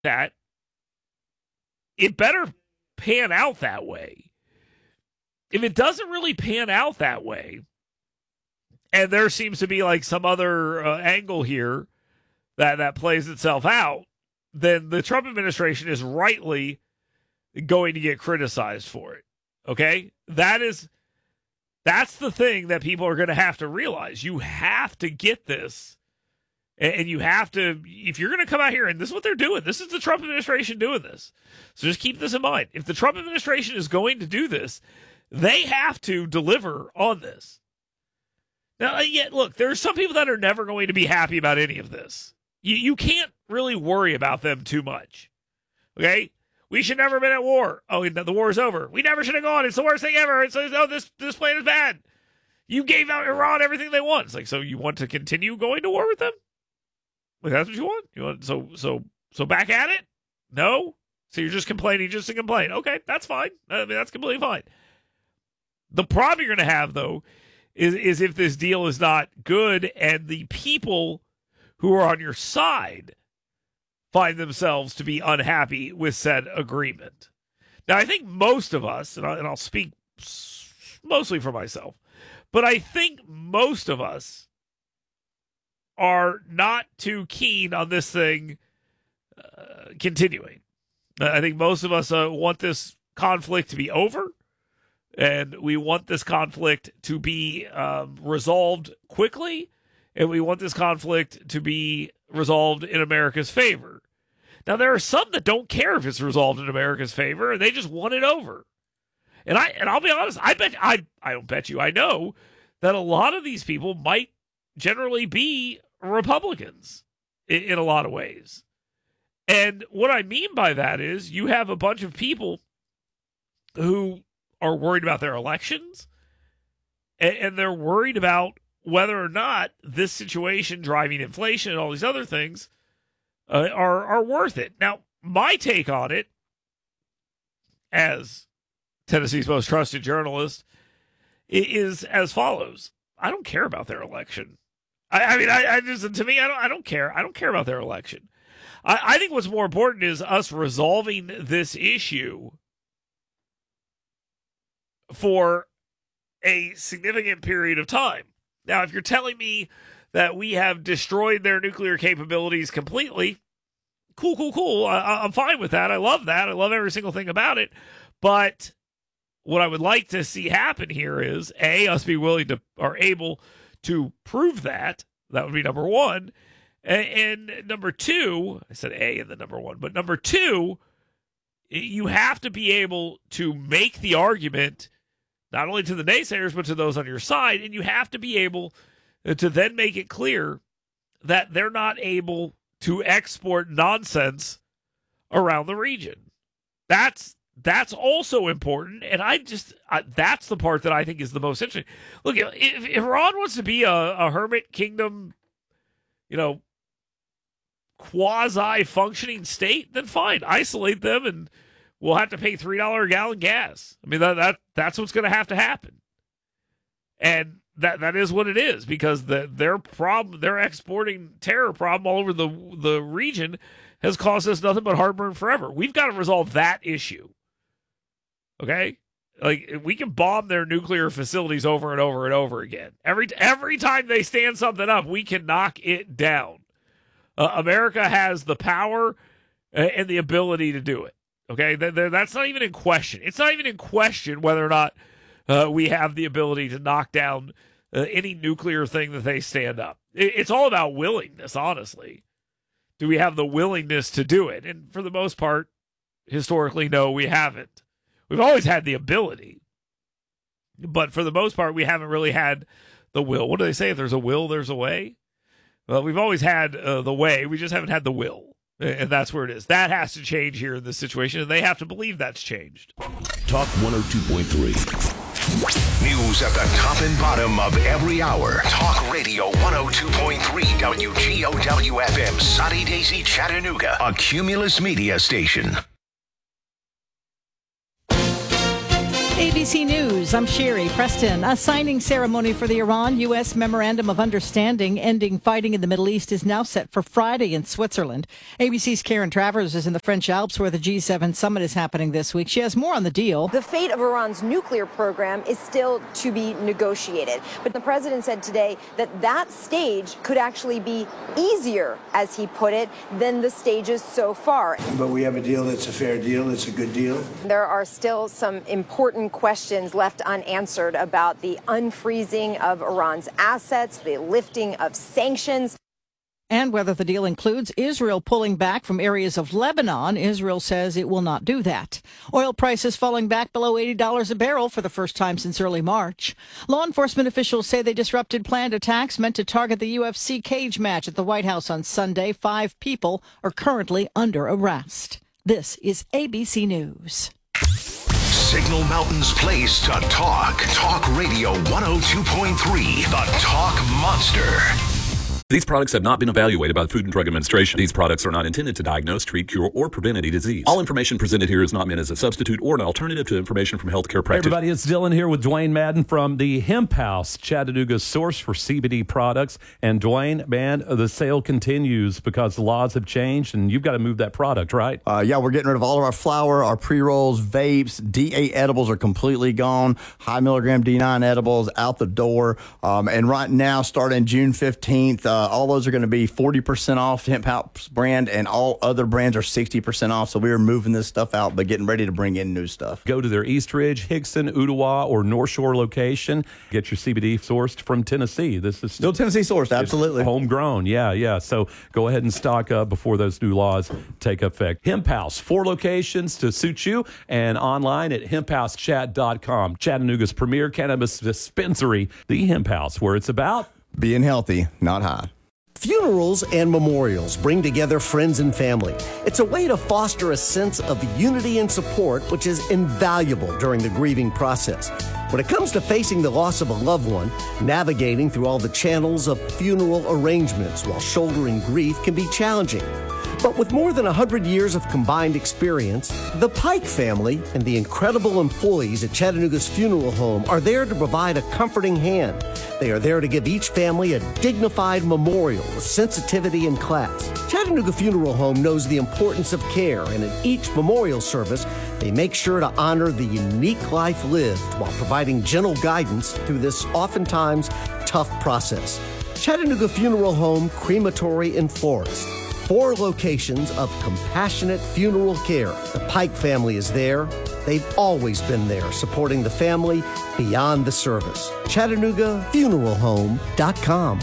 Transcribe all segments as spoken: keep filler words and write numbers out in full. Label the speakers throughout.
Speaker 1: that, it better pan out that way. If it doesn't really pan out that way, and there seems to be like some other uh, angle here that, that plays itself out, then the Trump administration is rightly going to get criticized for it. Okay? That is, that's the thing that people are going to have to realize. You have to get this, and you have to, if you're going to come out here, and this is what they're doing, this is the Trump administration doing this. So just keep this in mind. If the Trump administration is going to do this, they have to deliver on this. Now, yet, look, there are some people that are never going to be happy about any of this. You, you can't really worry about them too much. Okay? We should never have been at war. Oh, the war is over. We never should have gone. It's the worst thing ever. It's, oh, this, this plan is bad. You gave out Iran everything they want. It's like, so you want to continue going to war with them? Like, that's what you want? You want so so so back at it? No? So you're just complaining just to complain. Okay, that's fine. I mean, that's completely fine. The problem you're going to have, though, is, is if this deal is not good and the people who are on your side find themselves to be unhappy with said agreement. Now, I think most of us, and, I, and I'll speak mostly for myself, but I think most of us are not too keen on this thing uh, continuing. I think most of us uh, want this conflict to be over, and we want this conflict to be um, resolved quickly, and we want this conflict to be resolved in America's favor. Now, there are some that don't care if it's resolved in America's favor, and they just want it over. And I and I'll be honest, I bet I I don't bet you, I know that a lot of these people might generally be Republicans in, in a lot of ways. And what I mean by that is you have a bunch of people who are worried about their elections, and, and they're worried about whether or not this situation driving inflation and all these other things uh, are, are worth it. Now, my take on it, as Tennessee's most trusted journalist, is as follows. I don't care about their election. I, I mean, I, I just, to me, I don't, I don't care. I don't care about their election. I, I think what's more important is us resolving this issue for a significant period of time. Now, if you're telling me that we have destroyed their nuclear capabilities completely, cool, cool, cool. I, I'm fine with that. I love that. I love every single thing about it. But what I would like to see happen here is, A, us be willing to, or able to prove that. That would be number one. And, and number two, I said A and then number one, but number two, you have to be able to make the argument not only to the naysayers, but to those on your side, and you have to be able to then make it clear that they're not able to export nonsense around the region. That's That's also important, and I just I, that's the part that I think is the most interesting. Look, if, if Iran wants to be a, a hermit kingdom, you know, quasi-functioning state, then fine, isolate them, and we'll have to pay three dollars a gallon gas. I mean, that that that's what's going to have to happen, and that that is what it is, because the their problem, their exporting terror problem all over the the region has caused us nothing but heartburn forever. We've got to resolve that issue. Okay? Like, we can bomb their nuclear facilities over and over and over again. Every every time they stand something up, we can knock it down. Uh, America has the power and the ability to do it. Okay? That's not even in question. It's not even in question whether or not uh, we have the ability to knock down uh, any nuclear thing that they stand up. It's all about willingness, honestly. Do we have the willingness to do it? And for the most part, historically, no, we haven't. We've always had the ability, but for the most part, we haven't really had the will. What do they say? If there's a will, there's a way. Well, we've always had uh, the way. We just haven't had the will, and that's where it is. That has to change here in this situation, and they have to believe that's changed.
Speaker 2: Talk one oh two point three.
Speaker 3: News at the top and bottom of every hour. Talk Radio one oh two point three W G O W F M, Sunny Daisy, Chattanooga, a Cumulus Media station.
Speaker 4: A B C News, I'm Sherry Preston. A signing ceremony for the Iran-U S Memorandum of Understanding ending fighting in the Middle East is now set for Friday in Switzerland. A B C's Karen Travers is in the French Alps where the G seven summit is happening this week. She has more on the deal.
Speaker 5: The fate of Iran's nuclear program is still to be negotiated. But the president said today that that stage could actually be easier, as he put it, than the stages so far.
Speaker 6: But we have a deal that's a fair deal. It's a good deal.
Speaker 5: There are still some important questions left unanswered about the unfreezing of Iran's assets, the lifting of sanctions.
Speaker 4: And whether the deal includes Israel pulling back from areas of Lebanon. Israel says it will not do that. Oil prices falling back below eighty dollars a barrel for the first time since early March. Law enforcement officials say they disrupted planned attacks meant to target the U F C cage match at the White House on Sunday. Five people are currently under arrest. This is A B C News.
Speaker 3: Signal Mountain's place to talk. Talk Radio one oh two point three, the Talk Monster.
Speaker 7: These products have not been evaluated by the Food and Drug Administration. These products are not intended to diagnose, treat, cure, or prevent any disease. All information presented here is not meant as a substitute or an alternative to information from healthcare practitioners.
Speaker 8: Hey everybody, it's Dylan here with Dwayne Madden from the Hemp House, Chattanooga's source for C B D products. And Dwayne, man, the sale continues because the laws have changed, and you've got to move that product, right?
Speaker 9: Uh, yeah, we're getting rid of all of our flour, our pre-rolls, vapes. D eight edibles are completely gone. High milligram D nine edibles out the door. Um, and right now, starting June fifteenth, uh, all those are going to be forty percent off Hemp House brand, and all other brands are sixty percent off. So we are moving this stuff out, but getting ready to bring in new stuff.
Speaker 8: Go to their East Ridge, Hickson, Ottawa, or North Shore location. Get your C B D sourced from Tennessee. This is
Speaker 9: still Tennessee sourced, absolutely.
Speaker 8: Homegrown, yeah, yeah. So go ahead and stock up before those new laws take effect. Hemp House, four locations to suit you, and online at hemp house chat dot com. Chattanooga's premier cannabis dispensary, the Hemp House, where it's about
Speaker 9: being healthy, not high.
Speaker 10: Funerals and memorials bring together friends and family. It's a way to foster a sense of unity and support, which is invaluable during the grieving process. When it comes to facing the loss of a loved one, navigating through all the channels of funeral arrangements while shouldering grief can be challenging. But with more than one hundred years of combined experience, the Pike family and the incredible employees at Chattanooga's Funeral Home are there to provide a comforting hand. They are there to give each family a dignified memorial with sensitivity and class. Chattanooga Funeral Home knows the importance of care, and at each memorial service, they make sure to honor the unique life lived while providing gentle guidance through this oftentimes tough process. Chattanooga Funeral Home, Crematory, and Florist. Four locations of compassionate funeral care. The Pike family is there. They've always been there, supporting the family beyond the service. Chattanooga Funeral Home dot com.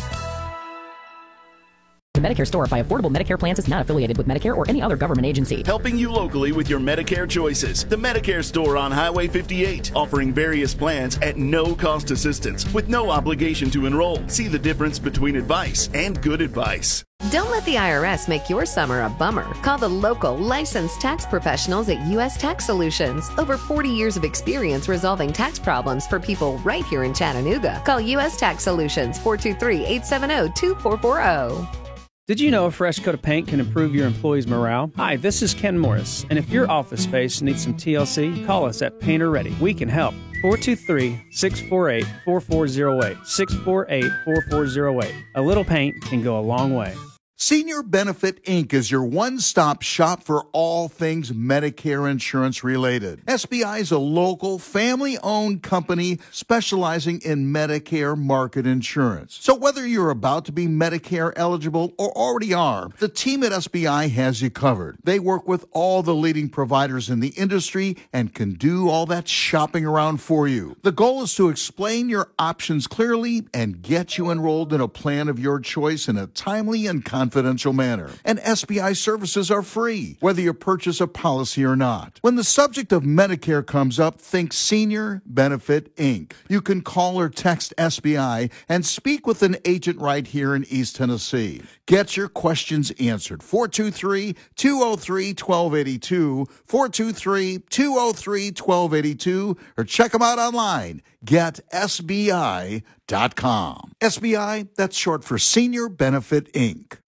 Speaker 11: The Medicare Store by Affordable Medicare Plans is not affiliated with Medicare or any other government agency.
Speaker 12: Helping you locally with your Medicare choices. The Medicare Store on Highway fifty-eight, offering various plans at no cost assistance with no obligation to enroll. See the difference between advice and good advice.
Speaker 13: Don't let the I R S make your summer a bummer. Call the local licensed tax professionals at U S Tax Solutions. Over forty years of experience resolving tax problems for people right here in Chattanooga. Call U S Tax Solutions, four two three, eight seven zero, two four four zero.
Speaker 14: Did you know a fresh coat of paint can improve your employees' morale? Hi, this is Ken Morris, and if your office space needs some T L C, call us at Painter Ready. We can help. four two three, six four eight, four four zero eight. six four eight, four four zero eight. A little paint can go a long way.
Speaker 15: Senior Benefit Incorporated is your one-stop shop for all things Medicare insurance related. S B I is a local, family-owned company specializing in Medicare market insurance. So whether you're about to be Medicare eligible or already are, the team at S B I has you covered. They work with all the leading providers in the industry and can do all that shopping around for you. The goal is to explain your options clearly and get you enrolled in a plan of your choice in a timely and confidential confidential manner. And S B I services are free, whether you purchase a policy or not. When the subject of Medicare comes up, think Senior Benefit Incorporated. You can call or text S B I and speak with an agent right here in East Tennessee. Get your questions answered. four two three, two oh three, one two eight two, four two three, two oh three, one two eight two, or check them out online. get S B I dot com. S B I, that's short for Senior Benefit Incorporated.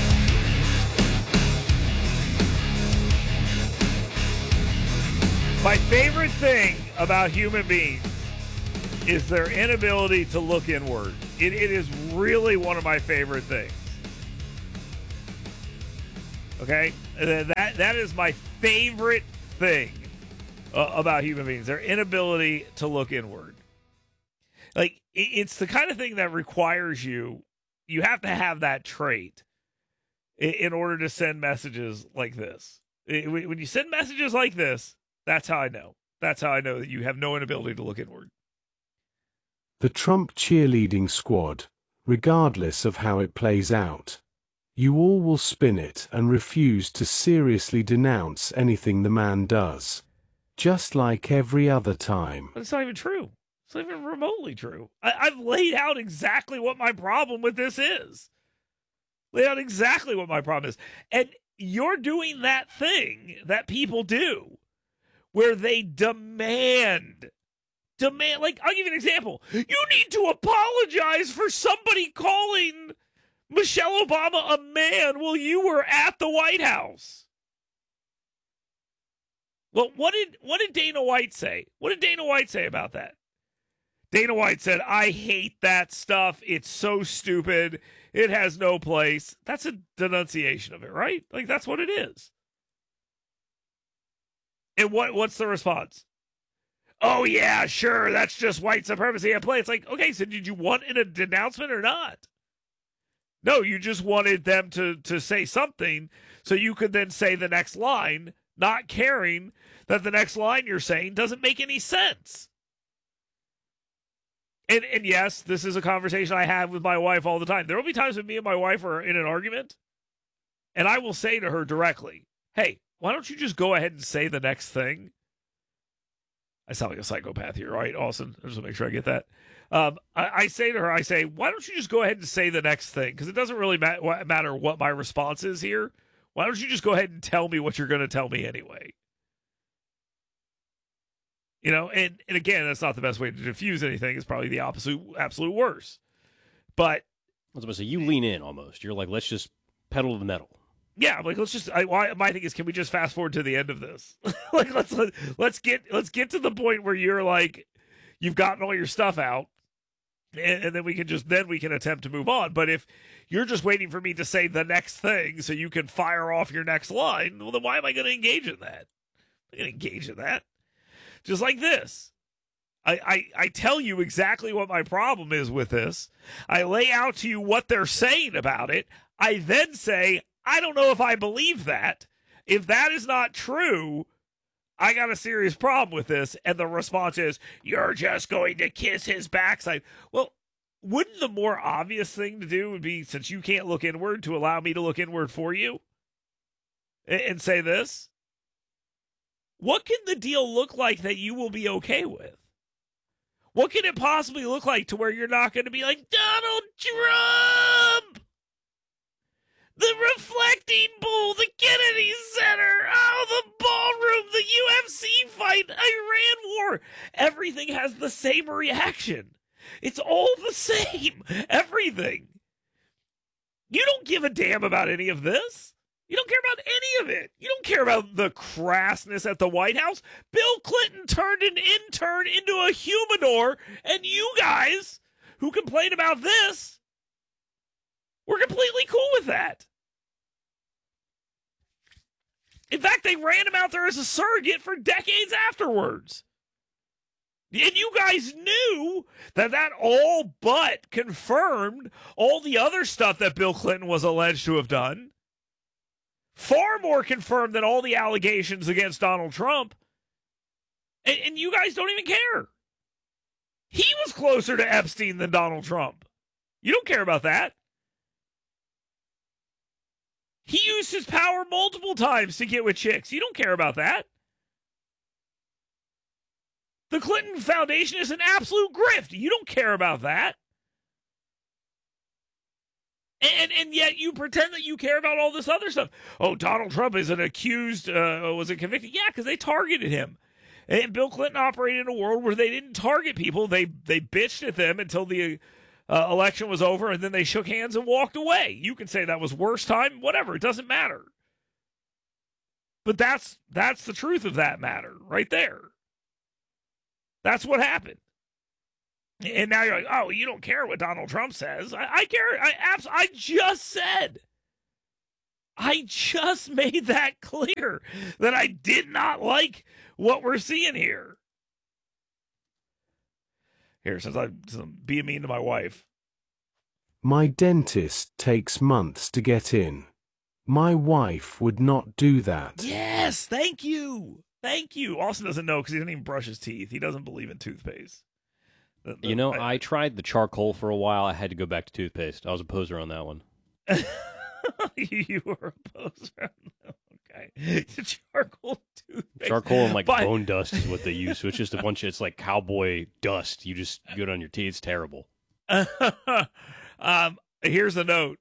Speaker 1: My My favorite thing about human beings is their inability to look inward. It, it is really one of my favorite things. Okay? That that is my favorite thing uh, about human beings, their inability to look inward. Like, it, it's the kind of thing that requires you, you have to have that trait in, in order to send messages like this. It, when you send messages like this, that's how I know. That's how I know that you have no inability to look inward.
Speaker 16: The Trump cheerleading squad, regardless of how it plays out. You all will spin it and refuse to seriously denounce anything the man does. Just like every other time.
Speaker 1: But it's not even true. It's not even remotely true. I, I've laid out exactly what my problem with this is. Laid out exactly what my problem is. And you're doing that thing that people do where they demand, demand, like, I'll give you an example. You need to apologize for somebody calling Michelle Obama a man while you were at the White House. Well, what did what did Dana White say? What did Dana White say about that? Dana White said, I hate that stuff. It's so stupid. It has no place. That's a denunciation of it, right? Like, that's what it is. And what what's the response? Oh, yeah, sure, that's just white supremacy at play. It's like, okay, so did you want it a denouncement or not? No, you just wanted them to, to say something so you could then say the next line, not caring that the next line you're saying doesn't make any sense. And and yes, this is a conversation I have with my wife all the time. There will be times when me and my wife are in an argument, and I will say to her directly, hey, why don't you just go ahead and say the next thing? I sound like a psychopath here, right, Austin? I just want to make sure I get that. Um, I, I say to her, I say, why don't you just go ahead and say the next thing? Because it doesn't really ma- matter what my response is here. Why don't you just go ahead and tell me what you're going to tell me anyway? You know, and, and again, that's not the best way to diffuse anything. It's probably the opposite, absolute worst. But
Speaker 17: I was going to say, you lean in almost. You're like, let's just pedal to the metal.
Speaker 1: Yeah, like let's just. I, why, my thing is, can we just fast forward to the end of this? like let's let, let's get let's get to the point where you're like, you've gotten all your stuff out, and, and then we can just then we can attempt to move on. But if you're just waiting for me to say the next thing so you can fire off your next line, well, then why am I going to engage in that? I'm going to engage in that. Just like this. I, I, I tell you exactly what my problem is with this. I lay out to you what they're saying about it. I then say, I don't know if I believe that. If that is not true, I got a serious problem with this. And the response is, you're just going to kiss his backside. Well, wouldn't the more obvious thing to do would be, since you can't look inward, to allow me to look inward for you? And, and say this? What can the deal look like that you will be okay with? What can it possibly look like to where you're not going to be like, Donald Trump! The reflecting bull, the Kennedy Center, oh, the ballroom, the U F C fight, Iran war. Everything has the same reaction. It's all the same. Everything. You don't give a damn about any of this. You don't care about any of it. You don't care about the crassness at the White House. Bill Clinton turned an intern into a humidor, and you guys who complain about this, we're completely cool with that. In fact, they ran him out there as a surrogate for decades afterwards. And you guys knew that that all but confirmed all the other stuff that Bill Clinton was alleged to have done. Far more confirmed than all the allegations against Donald Trump. And, and you guys don't even care. He was closer to Epstein than Donald Trump. You don't care about that. He used his power multiple times to get with chicks. You don't care about that. The Clinton Foundation is an absolute grift. You don't care about that. And and yet you pretend that you care about all this other stuff. Oh, Donald Trump is an accused, uh, was it convicted? Yeah, because they targeted him. And Bill Clinton operated in a world where they didn't target people. They they bitched at them until the uh, election was over, and then they shook hands and walked away. You can say that was worst time, whatever. It doesn't matter. But that's that's the truth of that matter right there. That's what happened. And now you're like, oh, you don't care what Donald Trump says. I, I care. I abs- I just said. I just made that clear that I did not like what we're seeing here. Here, since I'm being mean to my wife.
Speaker 16: My dentist takes months to get in. My wife would not do that.
Speaker 1: Yes, thank you. Thank you. Austin doesn't know because he doesn't even brush his teeth. He doesn't believe in toothpaste. The, the,
Speaker 17: you know,
Speaker 1: I,
Speaker 17: I tried the charcoal for a while. I had to go back to toothpaste. I was a poser on that one.
Speaker 1: You were a poser. Okay. Charcoal toothpaste.
Speaker 17: Charcoal and like
Speaker 1: but,
Speaker 17: bone dust is what they use. So it's just a bunch of, it's like cowboy dust. You just get it on your teeth. It's terrible.
Speaker 1: um, here's a note.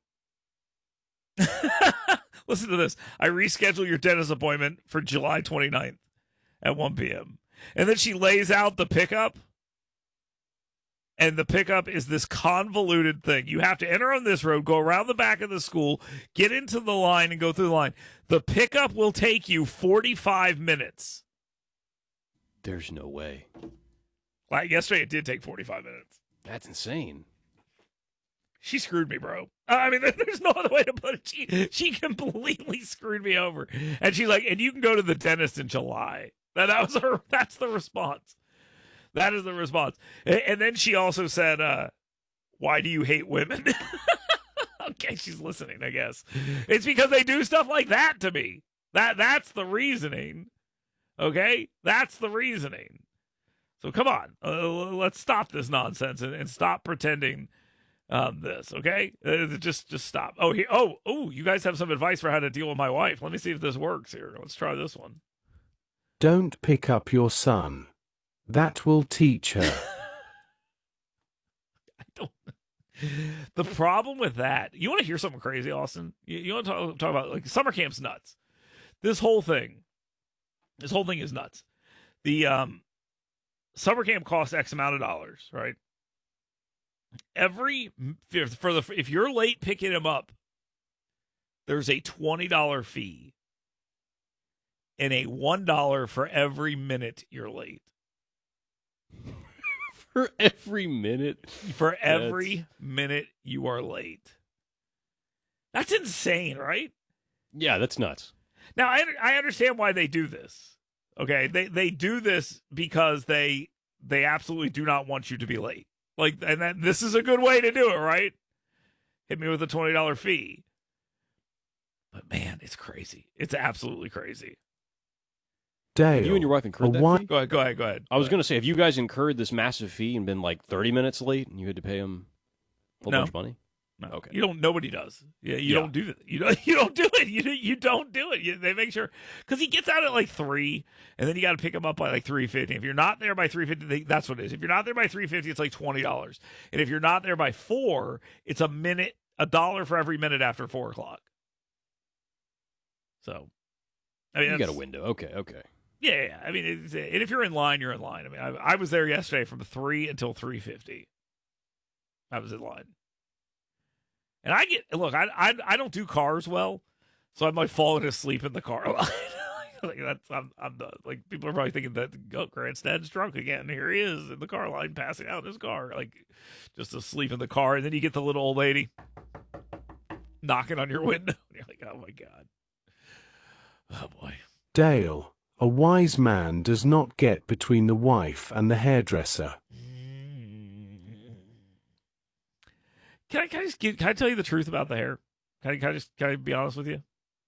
Speaker 1: Listen to this. I reschedule your dentist appointment for July twenty-ninth at one p.m. And then she lays out the pickup. And the pickup is this convoluted thing. You have to enter on this road, go around the back of the school, get into the line, and go through the line. The pickup will take you forty-five minutes.
Speaker 17: There's no way.
Speaker 1: Like yesterday, it did take forty-five minutes.
Speaker 17: That's insane.
Speaker 1: She screwed me, bro. I mean, there's no other way to put it. She, she completely screwed me over. And she's like, and you can go to the dentist in July. That, that was her. That's the response. That is the response. And, and then she also said, uh, why do you hate women? Okay, she's listening, I guess. It's because they do stuff like that to me. That That's the reasoning. Okay? That's the reasoning. So come on. Uh, let's stop this nonsense and, and stop pretending um, this, okay? Uh, just just stop. Oh, he, oh, oh, you guys have some advice for how to deal with my wife. Let me see if this works here. Let's try this one.
Speaker 16: Don't pick up your son. That will teach her.
Speaker 1: I don't. The problem with that, you want to hear something crazy, Austin? You, you want to talk, talk about like summer camp's nuts. This whole thing, this whole thing is nuts. The um, summer camp costs X amount of dollars, right? Every for the if you're late picking him up, there's a twenty dollar fee and a one dollar for every minute you're late.
Speaker 17: For every minute?
Speaker 1: For every That's... minute you are late. That's insane, right?
Speaker 17: Yeah, that's nuts.
Speaker 1: Now, I I understand why they do this. Okay, they they do this because they they absolutely do not want you to be late. Like, and that, this is a good way to do it, right? Hit me with a twenty dollar fee. But man, it's crazy. It's absolutely crazy.
Speaker 16: Dale,
Speaker 17: have you and your wife incurred that
Speaker 16: one...
Speaker 17: fee?
Speaker 1: Go ahead, go ahead, go ahead.
Speaker 17: I was going to say, have you guys incurred this massive fee and been like thirty minutes late and you had to pay him a whole
Speaker 1: no.
Speaker 17: bunch of money?
Speaker 1: No.
Speaker 17: Okay.
Speaker 1: You don't. Nobody does. Yeah, you
Speaker 17: yeah.
Speaker 1: don't do that. You don't. You don't do it. You you don't do it. You, they make sure because he gets out at like three, and then you got to pick him up by like three fifty. If you're not there by three fifty, that's what it is. If you're not there by three fifty, it's like twenty dollars. And if you're not there by four, it's a minute, a dollar for every minute after four o'clock. So, I mean,
Speaker 17: you got a window. Okay, okay.
Speaker 1: Yeah, yeah. I mean, it's, and if you're in line, you're in line. I mean, I, I was there yesterday from three until three fifty. I was in line. And I get look, I, I I don't do cars well, so I'm like falling asleep in the car line. Like that's I'm I'm the, like people are probably thinking that oh, Grandstad's drunk again. Here he is in the car line, passing out in his car, like just asleep in the car. And then you get the little old lady knocking on your window. And you're like, oh my god, oh boy.
Speaker 16: Dale, a wise man does not get between the wife and the hairdresser.
Speaker 1: Can I, can I just give, can I tell you the truth about the hair? Can I, can I just can I be honest with you?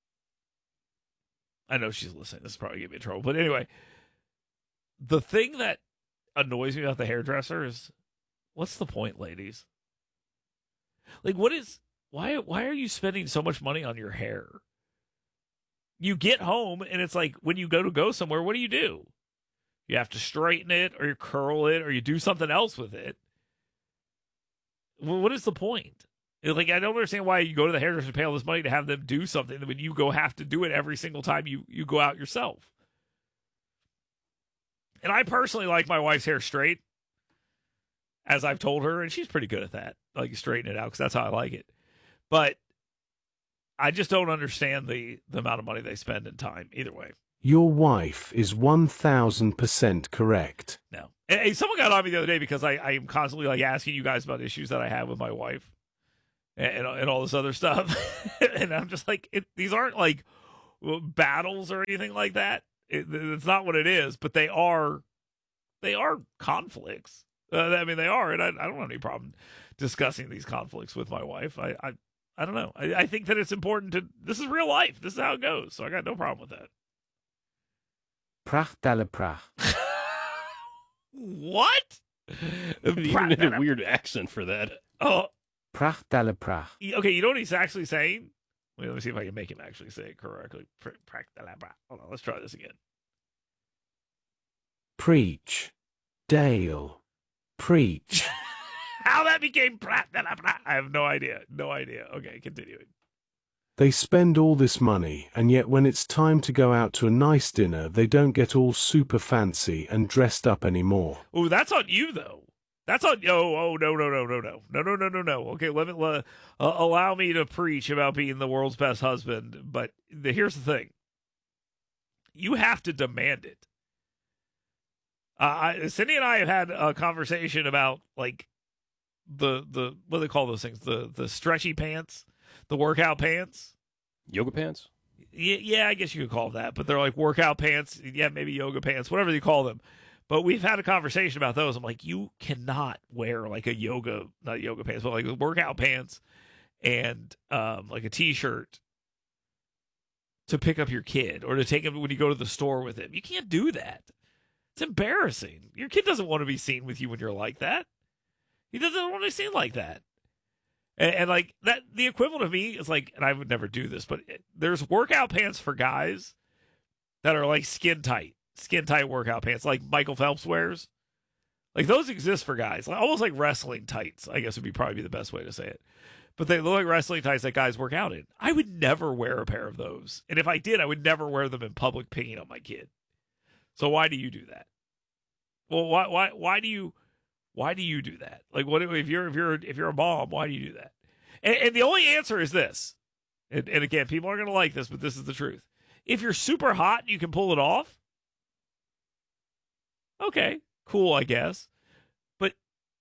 Speaker 1: I know she's listening. This is probably gonna get me in trouble, but anyway, the thing that annoys me about the hairdresser is, what's the point, ladies? Like, what is why why are you spending so much money on your hair? You get home and it's like when you go to go somewhere, what do you do? You have to straighten it, or you curl it, or you do something else with it. Well, what is the point? Like, I don't understand why you go to the hairdresser and pay all this money to have them do something when you go have to do it every single time you, you go out yourself. And I personally like my wife's hair straight, as I've told her, and she's pretty good at that. Like, straighten it out because that's how I like it. But I just don't understand the, the amount of money they spend in time either way.
Speaker 16: Your wife is one thousand percent correct.
Speaker 1: No. And, and someone got on me the other day because I, I am constantly like asking you guys about issues that I have with my wife and, and, and all this other stuff. And I'm just like, it, these aren't like battles or anything like that. It, it's not what it is, but they are, they are conflicts. Uh, I mean, they are, and I, I don't have any problem discussing these conflicts with my wife. I, I, I don't know. I, I think that it's important to, this is real life. This is how it goes. So I got no problem with that.
Speaker 16: Prach dalle prach.
Speaker 1: What?
Speaker 17: You need a weird accent for that.
Speaker 1: Oh.
Speaker 16: Prach dalle prach.
Speaker 1: Okay, you know what he's actually saying? Wait, let me see if I can make him actually say it correctly. Prach dalle prach. Hold on, let's try this again.
Speaker 16: Preach. Dale. Preach.
Speaker 1: How that became prach dalle prach, I have no idea. No idea. Okay, continuing.
Speaker 16: They spend all this money, and yet when it's time to go out to a nice dinner, they don't get all super fancy and dressed up anymore.
Speaker 1: Oh, that's on you, though. That's on. Oh, oh, no, no, no, no, no, no, no, no, no, no. Okay, let me uh, allow me to preach about being the world's best husband. But the, here's the thing: you have to demand it. Uh, I, Cindy and I have had a conversation about like the the what do they call those things? The the stretchy pants. The workout pants?
Speaker 17: Yoga pants?
Speaker 1: Yeah, yeah, I guess you could call them that. But they're like workout pants. Yeah, maybe yoga pants, whatever you call them. But we've had a conversation about those. I'm like, you cannot wear like a yoga, not yoga pants, but like workout pants and um, like a T-shirt to pick up your kid or to take him when you go to the store with him. You can't do that. It's embarrassing. Your kid doesn't want to be seen with you when you're like that. He doesn't want to be seen like that. And, and like that, the equivalent of me is like, and I would never do this, but it, there's workout pants for guys that are like skin tight, skin tight workout pants, like Michael Phelps wears. Like those exist for guys, like, almost like wrestling tights, I guess would be probably the best way to say it. But they look like wrestling tights that guys work out in. I would never wear a pair of those. And if I did, I would never wear them in public picking on my kid. So why do you do that? Well, why, why, why do you, Why do you do that? Like, what if you're if you're if you're a mom? Why do you do that? And, and the only answer is this. And, and again, people aren't going to like this, but this is the truth. If you're super hot and you can pull it off, okay, cool, I guess. But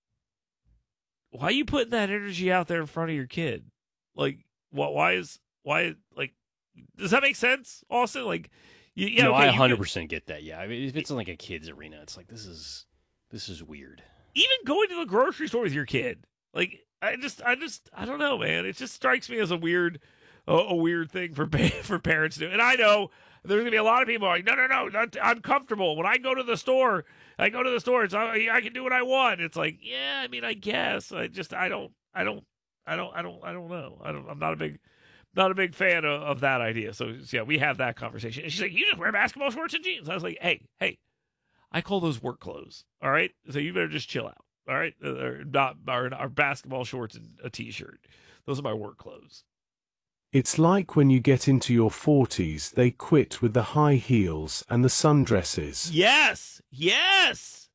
Speaker 1: why are you putting that energy out there in front of your kid? Like, what? Why is why? Like, does that make sense, Austin? Like, you, yeah,
Speaker 17: no,
Speaker 1: okay,
Speaker 17: I one hundred percent
Speaker 1: you,
Speaker 17: get that. Yeah, I mean, if it's in like a kid's arena, it's like this is this is weird.
Speaker 1: Even going to the grocery store with your kid, like I just, I just, I don't know, man. It just strikes me as a weird, a, a weird thing for for parents to do. And I know there's gonna be a lot of people like, no, no, no, not, I'm comfortable when I go to the store. I go to the store. It's I, I can do what I want. It's like, yeah, I mean, I guess. I just, I don't, I don't, I don't, I don't, I don't know. I don't. I'm not a big, not a big fan of, of that idea. So yeah, we have that conversation. And she's like, you just wear basketball shorts and jeans. I was like, hey, hey. I call those work clothes. All right, so you better just chill out. All right, or not our, our basketball shorts and a t-shirt. Those are my work clothes.
Speaker 16: It's like when you get into your forties, they quit with the high heels and the sundresses.
Speaker 1: Yes, yes,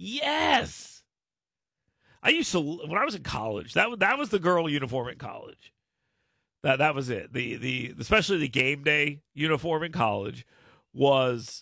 Speaker 1: yes. I used to when I was in college. That that was the girl uniform in college. That that was it. The the especially the game day uniform in college was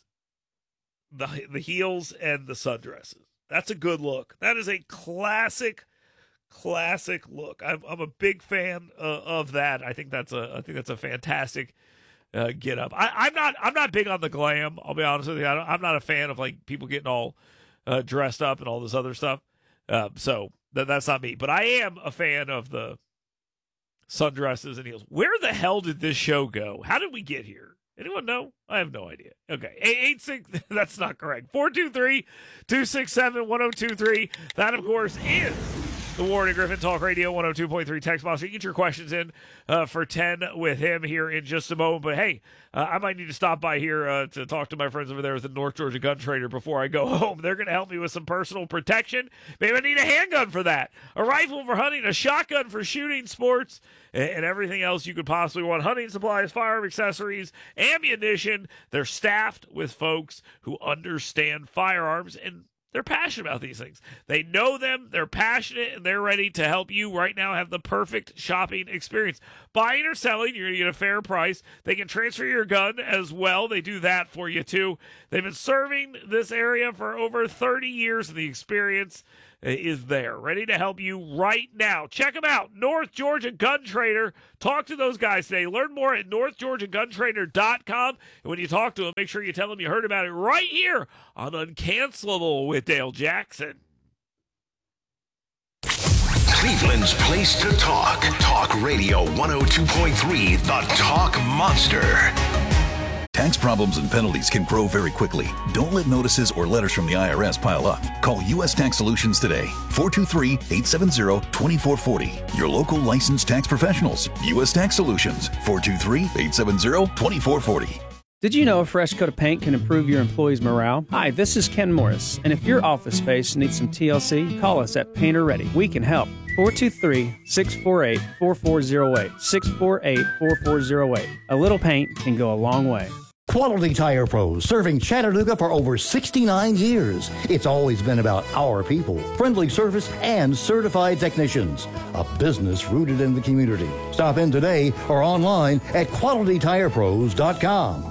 Speaker 1: the the heels and the sundresses. That's a good look. That is a classic, classic look. I'm I'm a big fan uh, of that. I think that's a I think that's a fantastic uh, get up. I, I'm not I'm not big on the glam. I'll be honest with you. I don't, I'm not a fan of like people getting all uh, dressed up and all this other stuff. Uh, so th- that's not me. But I am a fan of the sundresses and heels. Where the hell did this show go? How did we get here? Anyone know? I have no idea. Okay. eight eight six, that's not correct. four two three, two six seven, one oh two three. That, of course, is the Warren and Griffin Talk Radio one oh two point three text box. You can get your questions in uh, for ten with him here in just a moment. But, hey, uh, I might need to stop by here uh, to talk to my friends over there at the North Georgia Gun Trader before I go home. They're going to help me with some personal protection. Maybe I need a handgun for that, a rifle for hunting, a shotgun for shooting sports, and everything else you could possibly want. Hunting supplies, firearm accessories, ammunition. They're staffed with folks who understand firearms. And They're passionate about these things. They know them, they're passionate, and they're ready to help you right now have the perfect shopping experience. Buying or selling, you're going to get a fair price. They can transfer your gun as well. They do that for you, too. They've been serving this area for over thirty years, and the experience is there, ready to help you right now. Check them out, North Georgia Gun Trader. Talk to those guys today. Learn more at north georgia gun trader dot com. And when you talk to them, make sure you tell them you heard about it right here on Uncancelable with Dale Jackson.
Speaker 3: Cleveland's place to talk. Talk Radio one oh two point three, the Talk Monster.
Speaker 18: Tax problems and penalties can grow very quickly. Don't let notices or letters from the I R S pile up. Call U S Tax Solutions today. four two three, eight seven zero, two four four zero. Your local licensed tax professionals. U S Tax Solutions. four two three, eight seven zero, two four four zero.
Speaker 14: Did you know a fresh coat of paint can improve your employees' morale? Hi, this is Ken Morris, and if your office space needs some T L C, call us at Painter Ready. We can help. four two three, six four eight, four four zero eight. six four eight, four four zero eight. A little paint can go a long way.
Speaker 19: Quality Tire Pros, serving Chattanooga for over sixty-nine years. It's always been about our people, friendly service, and certified technicians. A business rooted in the community. Stop in today or online at quality tire pros dot com.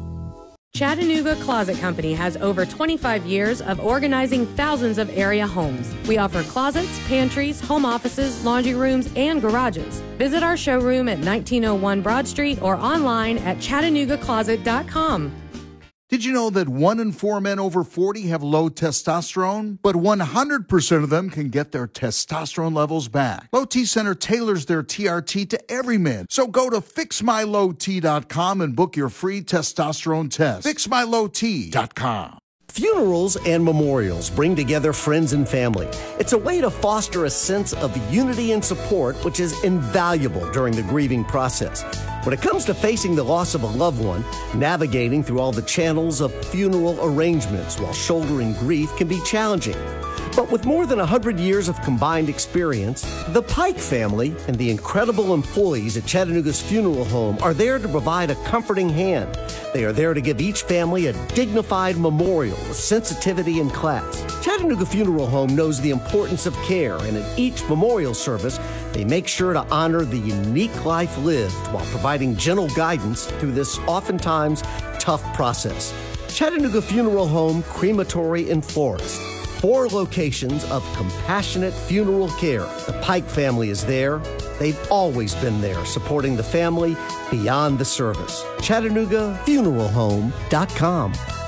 Speaker 20: Chattanooga Closet Company has over twenty-five years of organizing thousands of area homes. We offer closets, pantries, home offices, laundry rooms, and garages. Visit our showroom at nineteen oh one Broad Street or online at chattanooga closet dot com.
Speaker 15: Did you know that one in four men over forty have low testosterone? But one hundred percent of them can get their testosterone levels back. Low T Center tailors their T R T to every man. So go to fix my low t dot com and book your free testosterone test. fix my low t dot com.
Speaker 10: Funerals and memorials bring together friends and family. It's a way to foster a sense of unity and support, which is invaluable during the grieving process. When it comes to facing the loss of a loved one, navigating through all the channels of funeral arrangements while shouldering grief can be challenging. But with more than one hundred years of combined experience, the Pike family and the incredible employees at Chattanooga's funeral home are there to provide a comforting hand. They are there to give each family a dignified memorial with sensitivity and class. Chattanooga Funeral Home knows the importance of care, and at each memorial service, they make sure to honor the unique life lived while providing gentle guidance through this oftentimes tough process. Chattanooga Funeral Home, Crematory and Florist. Four locations of compassionate funeral care. The Pike family is there. They've always been there, supporting the family beyond the service. Chattanooga Funeral Home dot com.